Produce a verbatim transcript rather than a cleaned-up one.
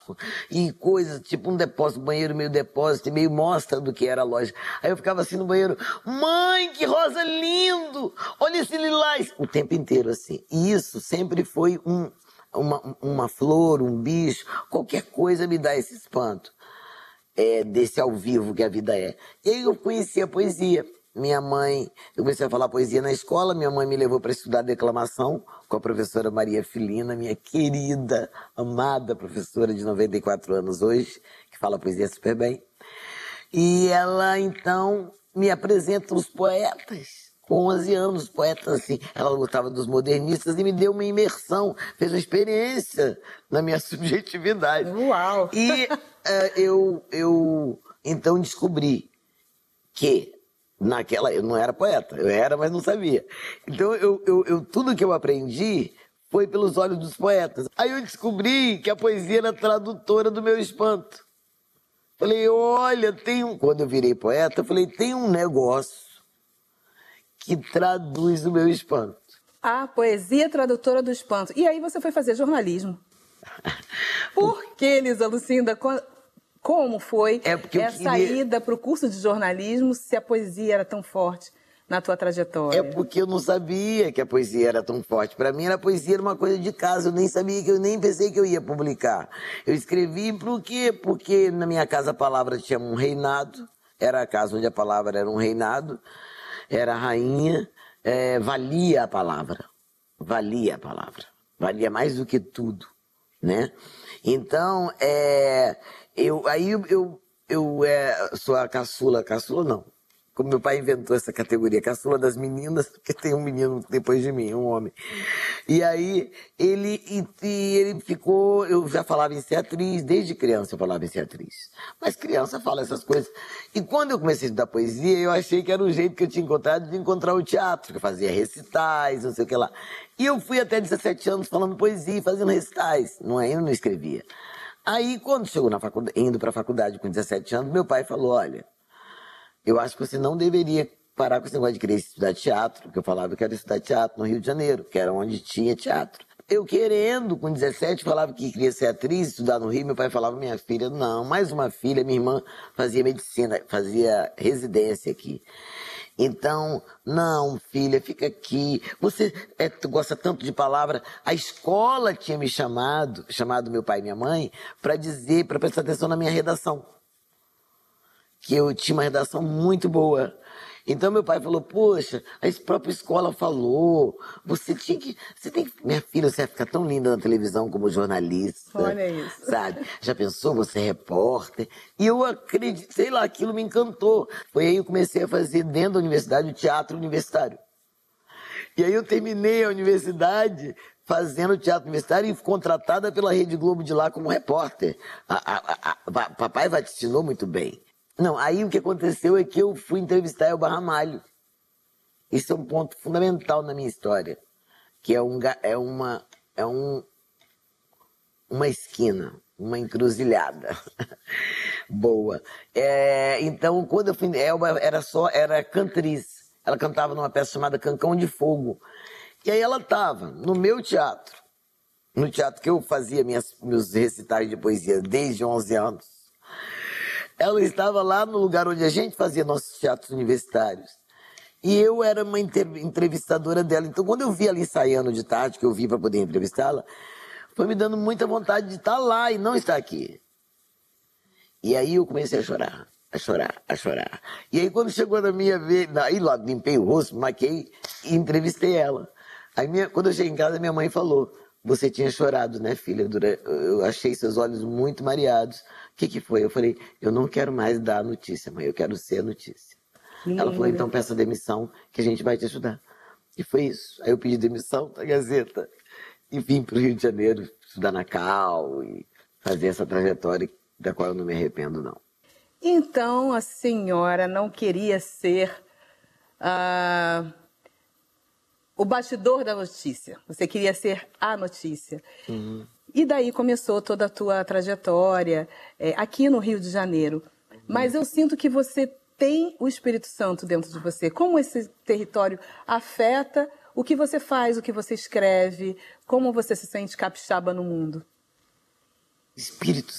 e coisas, tipo um depósito, banheiro meio depósito, e meio mostra do que era a loja. Aí eu ficava assim no banheiro, mãe, que rosa lindo! Olha esse lilás! O tempo inteiro assim. E isso sempre foi um, uma, uma flor, um bicho, qualquer coisa me dá esse espanto. É, desse ao vivo que a vida é. E aí eu conheci a poesia. Minha mãe, eu comecei a falar poesia na escola, minha mãe me levou para estudar declamação com a professora Maria Filina, minha querida, amada professora de noventa e quatro anos hoje, que fala poesia super bem. E ela, então, me apresenta os poetas, com onze anos, poetas assim, ela gostava dos modernistas e me deu uma imersão, fez uma experiência na minha subjetividade. Uau! E uh, eu, eu, então, descobri que naquela, eu não era poeta, eu era, mas não sabia. Então, eu, eu, eu, tudo que eu aprendi foi pelos olhos dos poetas. Aí eu descobri que a poesia era tradutora do meu espanto. Falei, olha, tem um... Quando eu virei poeta, eu falei, tem um negócio que traduz o meu espanto. A poesia tradutora do espanto. E aí você foi fazer jornalismo. Por que, Lisa Lucinda? Como foi é essa queria... ida para o curso de jornalismo se a poesia era tão forte na tua trajetória? É porque eu não sabia que a poesia era tão forte. Para mim, a poesia era uma coisa de casa. Eu nem sabia, que eu nem pensei que eu ia publicar. Eu escrevi por quê? Porque na minha casa a palavra tinha um reinado. Era a casa onde a palavra era um reinado. Era a rainha. É, valia a palavra. Valia a palavra. Valia mais do que tudo, né? Então, é... Eu, aí eu, eu, eu é, sou a caçula, caçula não, como meu pai inventou essa categoria, caçula das meninas, porque tem um menino depois de mim, um homem. E aí ele, e, e ele ficou, eu já falava em ser atriz, desde criança eu falava em ser atriz. Mas criança fala essas coisas. E quando eu comecei a estudar poesia, eu achei que era o jeito que eu tinha encontrado de encontrar o teatro, que eu fazia recitais, não sei o que lá. E eu fui até dezessete anos falando poesia, fazendo recitais, não é? Eu não escrevia. Aí, quando chegou na faculdade, indo para a faculdade com dezessete anos, meu pai falou, olha, eu acho que você não deveria parar com esse negócio de querer estudar teatro, porque eu falava que eu quero estudar teatro no Rio de Janeiro, que era onde tinha teatro. Eu querendo, com dezessete, falava que queria ser atriz, estudar no Rio, meu pai falava, minha filha, não, mais uma filha, minha irmã fazia medicina, fazia residência aqui. Então, não, filha, fica aqui. Você é, tu gosta tanto de palavra. A escola tinha me chamado, chamado meu pai e minha mãe, para dizer, para prestar atenção na minha redação. Que eu tinha uma redação muito boa. Então meu pai falou, poxa, a própria escola falou, você tinha que, você tem que, minha filha, você vai ficar tão linda na televisão como jornalista. Olha isso. Sabe? Já pensou, você é repórter? E eu acredito, sei lá, aquilo me encantou. Foi aí que eu comecei a fazer dentro da universidade o teatro universitário. E aí eu terminei a universidade fazendo teatro universitário e contratada pela Rede Globo de lá como repórter. A, a, a, a, papai vaticinou muito bem. Não, aí o que aconteceu é que eu fui entrevistar Elba Ramalho. Isso é um ponto fundamental na minha história. Que é, um, é, uma, é um, uma esquina, uma encruzilhada. Boa. É, então, quando eu fui... Elba era só, era cantriz. Ela cantava numa peça chamada Cancão de Fogo. E aí ela estava no meu teatro. No teatro que eu fazia minhas, meus recitais de poesia desde onze anos. Ela estava lá no lugar onde a gente fazia nossos teatros universitários. E eu era uma entrevistadora dela. Então, quando eu vi ela ensaiando de tarde, que eu vi para poder entrevistá-la, foi me dando muita vontade de estar lá e não estar aqui. E aí eu comecei a chorar, a chorar, a chorar. E aí, quando chegou na minha vez, aí lá limpei o rosto, maquei e entrevistei ela. Aí, minha, quando eu cheguei em casa, minha mãe falou, você tinha chorado, né, filha? Eu achei seus olhos muito mareados. O que que foi? Eu falei, eu não quero mais dar a notícia, mãe, eu quero ser a notícia. Hum. Ela falou, então peça demissão que a gente vai te ajudar. E foi isso. Aí eu pedi demissão da Gazeta e vim para o Rio de Janeiro estudar na Cal e fazer essa trajetória da qual eu não me arrependo, não. Então a senhora não queria ser uh, o bastidor da notícia. Você queria ser a notícia. Uhum. E daí começou toda a tua trajetória é, aqui no Rio de Janeiro. Mas eu sinto que você tem o Espírito Santo dentro de você. Como esse território afeta o que você faz, o que você escreve, como você se sente capixaba no mundo? Espírito